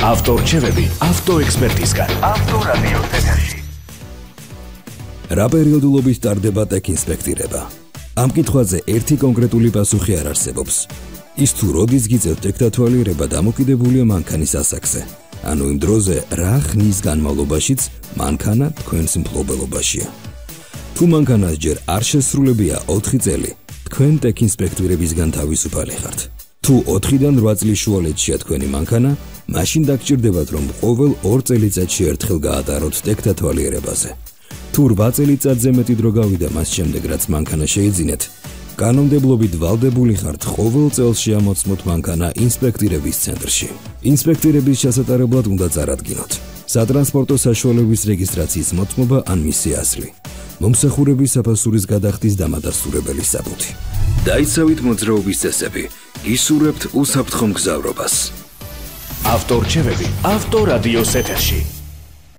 ავტორჩევები ავტოექსპერტისგან. ავტორადიოს ეთერში. რა პერიოდულობით ტარდება ტექინსპექტირება? ამ კითხვაზე ერთი კონკრეტული პასუხი არ არსებობს. ის თუ როდის გიწევთ ტექდათვალიერება დამოკიდებულია მანქანის ასაკზე. ანუ იმ დროზე რა ხნის განმავლობაშიც მანქანა თქვენს მფლობელობაშია. თუ მანქანას ჯერ არ შესრულებია 4 წელი, თქვენ ტექინსპექტირებისგან თავისუფალი ხართ. თუ 4-დან 8 წლის შუალედშია თქვენი მანქანა, მაშინ დაგჭირდებათ რომ ყოველ 2 წელიწადში ერთხელ გაატაროთ ტექდათვალიერებაზე. თუ 8 წელიწადზე მეტი დრო გავიდა მას შემდეგ რაც მანქანა შეიძინეთ, კანონმდებლობით ვალდებული ხართ ყოველ წელს შეამოწმოთ მანქანა ინსპექტირების ცენტრში. ინსპექტირების ჩასატარებლად უნდა წარადგინოთ სატრანსპორტო საშუალების რეგისტრაციის მოწმობა ან მისი ასლი, მომსახურების საფასურის გადახდის დამადასტურებელი საბუთი. დაიცავით მოძრაობის წესები, გისურვებთ უსაფრთხო მგზავრობას. ავტორჩევები ავტორადიოს ეთერში.